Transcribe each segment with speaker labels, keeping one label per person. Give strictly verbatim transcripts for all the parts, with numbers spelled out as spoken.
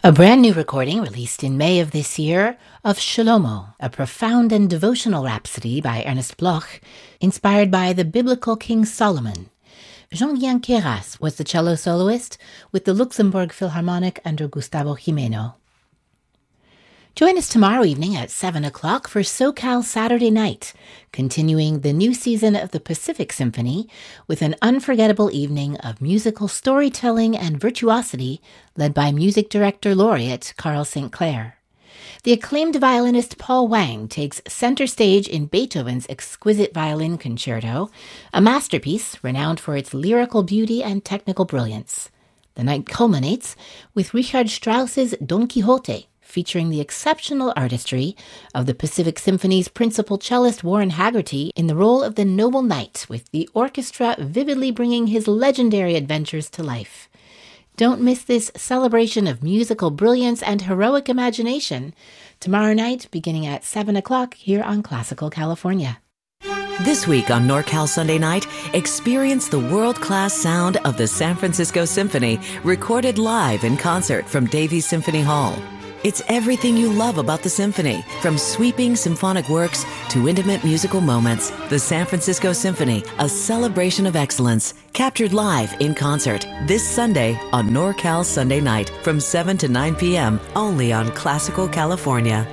Speaker 1: A brand new recording released in May of this year of Shlomo, a profound and devotional rhapsody by Ernest Bloch, inspired by the biblical King Solomon. Jean-Guillain Queyras was the cello soloist with the Luxembourg Philharmonic under Gustavo Jimeno. Join us tomorrow evening at seven o'clock for SoCal Saturday Night, continuing the new season of the Pacific Symphony with an unforgettable evening of musical storytelling and virtuosity led by music director laureate Carl Saint Clair. The acclaimed violinist Paul Wang takes center stage in Beethoven's exquisite violin concerto, a masterpiece renowned for its lyrical beauty and technical brilliance. The night culminates with Richard Strauss's Don Quixote, featuring the exceptional artistry of the Pacific Symphony's principal cellist Warren Haggerty in the role of the noble knight, with the orchestra vividly bringing his legendary adventures to life. Don't miss this celebration of musical brilliance and heroic imagination tomorrow night beginning at seven o'clock here on Classical California.
Speaker 2: This week on NorCal Sunday Night, experience the world-class sound of the San Francisco Symphony, recorded live in concert from Davies Symphony Hall. It's everything you love about the symphony, from sweeping symphonic works to intimate musical moments. The San Francisco Symphony, a celebration of excellence, captured live in concert this Sunday on NorCal Sunday Night from seven to nine p.m. only on Classical California.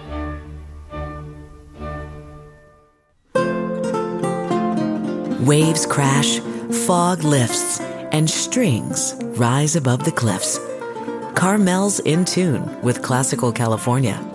Speaker 2: Waves crash, fog lifts, and strings rise above the cliffs. Carmel's in tune with Classical California.